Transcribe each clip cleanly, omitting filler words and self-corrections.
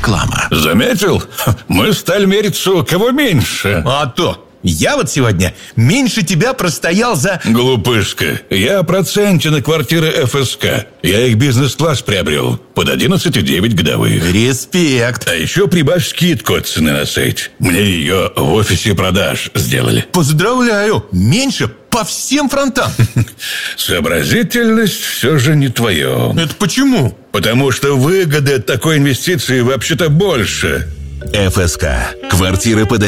Реклама. Заметил? Мы стали мериться, у кого меньше. А то! Я вот сегодня меньше тебя простоял за... Глупышка, я о проценте на квартиры ФСК. Я их бизнес-класс приобрел под 11,9 годовых. Респект. А еще прибавь скидку от цены на сайте. Мне ее в офисе продаж сделали. Поздравляю, меньше по всем фронтам. Сообразительность все же не твое. Это почему? Потому что выгоды от такой инвестиции вообще-то больше. ФСК. Квартиры под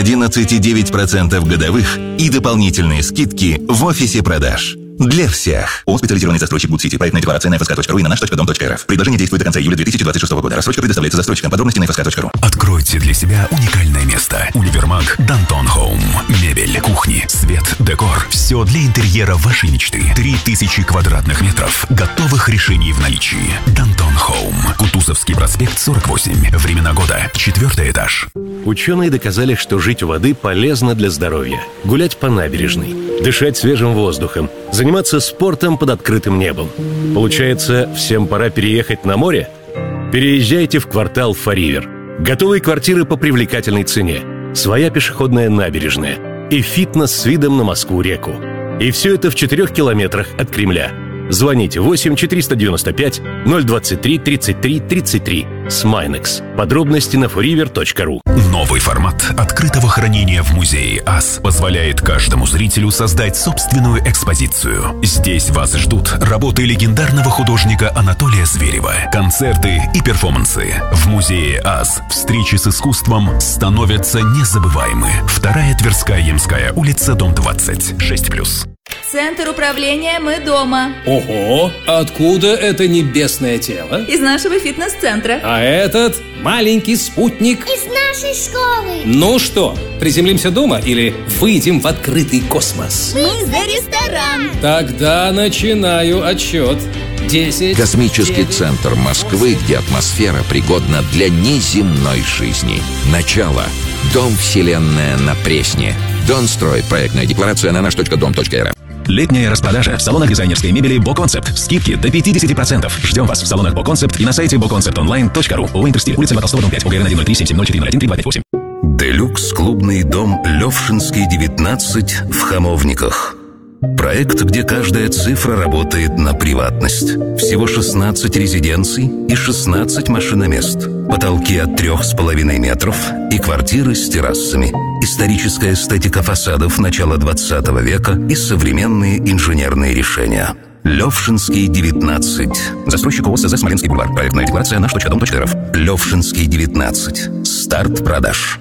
11,9% годовых и дополнительные скидки в офисе продаж. Для всех. ООО «Специализированный застройщик Гудсити». Проектная декларация на fsk.ru и на nаш.dom.rf. Предложение действует до конца июля 2026 года. Рассрочка предоставляется застройщикам. Подробности на fsk.ru. Откройте для себя уникальное место. Универмаг Дантон Хоум. Мебель, кухни, свет, декор. Все для интерьера вашей мечты. 3000 квадратных метров готовых решений в наличии. Дантон Хоум. Кутузовский проспект 48. Времена года. 4-й этаж. Ученые доказали, что жить у воды полезно для здоровья. Гулять по набережной, дышать свежим воздухом, заниматься спортом под открытым небом. Получается, всем пора переехать на море? Переезжайте в квартал Форивер. Готовые квартиры по привлекательной цене, своя пешеходная набережная и фитнес с видом на Москву-реку. И все это в 4 километрах от Кремля. Звоните 8 495 023 33 33. Смайнекс. Подробности на forever.ru. Новый формат открытого хранения в музее АС позволяет каждому зрителю создать собственную экспозицию. Здесь вас ждут работы легендарного художника Анатолия Зверева, концерты и перформансы. В музее АС встречи с искусством становятся незабываемы. 2-я Тверская Ямская улица, дом 20, 6+. Центр управления «Мы дома». Ого! Откуда это небесное тело? Из нашего фитнес-центра. А этот маленький спутник? Из нашей школы. Ну что, приземлимся дома или выйдем в открытый космос? Мы за ресторан. Тогда начинаю отсчет. 10. Космический центр Москвы, где атмосфера пригодна для неземной жизни. Начало. Дом «Вселенная» на Пресне. Донстрой. Проектная декларация на nаш.dom.rf. Летняя распродажа в салонах дизайнерской мебели Боконцепт. Скидки до 50%. Ждем вас в салонах Боконцепт и на сайте boconceptonline.ru. ООО «Интерстиль», улица Толстого, дом 5, ОГРН 103-770-401-3258. Делюкс клубный дом Левшинский, 19 в Хамовниках. Проект, где каждая цифра работает на приватность. Всего 16 резиденций и 16 машиномест. Потолки от 3,5 метров и квартиры с террасами. Историческая эстетика фасадов начала 20 века и современные инженерные решения. Левшинский, 19. Застройщик ООО «СЗ Смоленский бульвар». Проектная декларация nаш.dom.рф. Левшинский, 19. Старт продаж.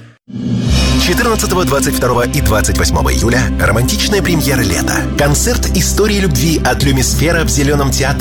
14, 22 и 28 июля романтичная премьера лета. Концерт истории любви от Люмисфера в Зеленом театре.